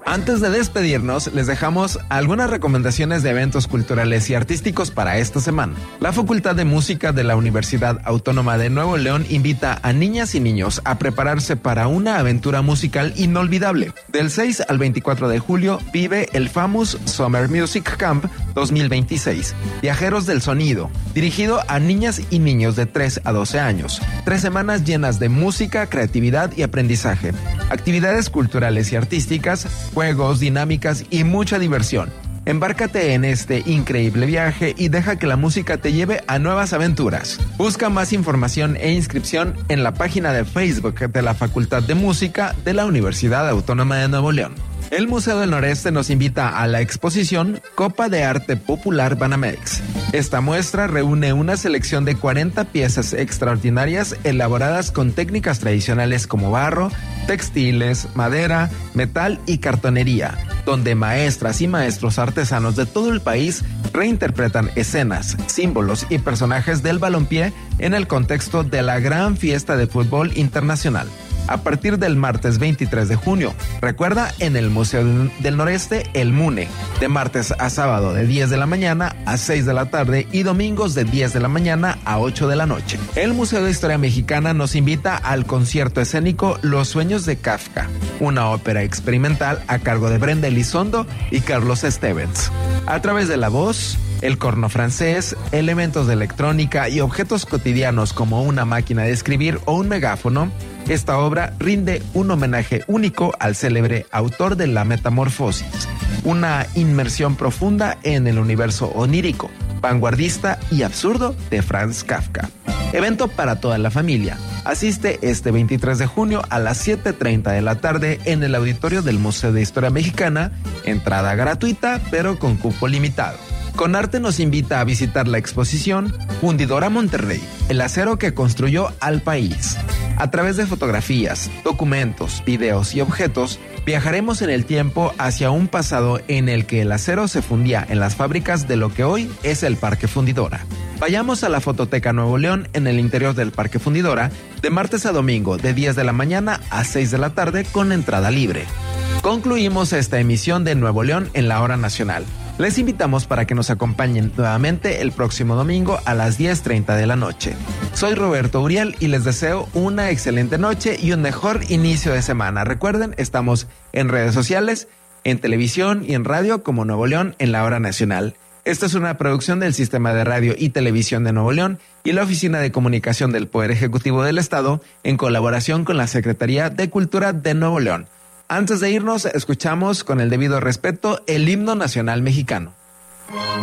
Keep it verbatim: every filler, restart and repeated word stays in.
Antes de despedirnos, les dejamos algunas recomendaciones de eventos culturales y artísticos para esta semana. La Facultad de Música de la Universidad Autónoma de Nuevo León invita a niñas y niños a prepararse para una aventura musical inolvidable. Del seis al veinticuatro de julio vive el Famous Summer Music Camp dos mil veintiséis, Viajeros del Sonido, dirigido a niñas y niños de tres a doce años. Tres semanas llenas de música, creatividad y aprendizaje, actividades culturales y artísticas, juegos, dinámicas y mucha diversión. Embárcate en este increíble viaje y deja que la música te lleve a nuevas aventuras. Busca más información e inscripción en la página de Facebook de la Facultad de Música de la Universidad Autónoma de Nuevo León. El Museo del Noreste nos invita a la exposición Copa de Arte Popular Banamex. Esta muestra reúne una selección de cuarenta piezas extraordinarias elaboradas con técnicas tradicionales como barro, textiles, madera, metal y cartonería, donde maestras y maestros artesanos de todo el país reinterpretan escenas, símbolos y personajes del balompié en el contexto de la gran fiesta de fútbol internacional. A partir del martes veintitrés de junio, recuerda, en el Museo del Noreste, el MUNE, de martes a sábado de diez de la mañana a seis de la tarde y domingos de diez de la mañana a ocho de la noche. El Museo de Historia Mexicana nos invita al concierto escénico Los Sueños de Kafka, una ópera experimental a cargo de Brenda Elizondo y Carlos Stevens. A través de la voz, el corno francés, elementos de electrónica y objetos cotidianos como una máquina de escribir o un megáfono, esta obra rinde un homenaje único al célebre autor de La Metamorfosis, una inmersión profunda en el universo onírico, vanguardista y absurdo de Franz Kafka. Evento para toda la familia. Asiste este veintitrés de junio a las siete treinta de la tarde en el auditorio del Museo de Historia Mexicana, entrada gratuita pero con cupo limitado. Conarte nos invita a visitar la exposición Fundidora Monterrey, el acero que construyó al país. A través de fotografías, documentos, videos y objetos, viajaremos en el tiempo hacia un pasado en el que el acero se fundía en las fábricas de lo que hoy es el Parque Fundidora. Vayamos a la Fototeca Nuevo León en el interior del Parque Fundidora de martes a domingo de diez de la mañana a seis de la tarde con entrada libre. Concluimos esta emisión de Nuevo León en la Hora Nacional. Les invitamos para que nos acompañen nuevamente el próximo domingo a las diez treinta de la noche. Soy Roberto Uriel y les deseo una excelente noche y un mejor inicio de semana. Recuerden, estamos en redes sociales, en televisión y en radio como Nuevo León en la Hora Nacional. Esta es una producción del Sistema de Radio y Televisión de Nuevo León y la Oficina de Comunicación del Poder Ejecutivo del Estado en colaboración con la Secretaría de Cultura de Nuevo León. Antes de irnos, escuchamos con el debido respeto el himno nacional mexicano.